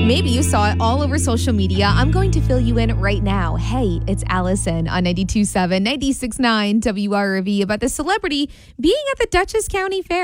Maybe you saw it all over social media. I'm going to fill you in right now. Hey, it's Allison on 92.7, 96.9 WRV about the celebrity being at the Dutchess County Fair.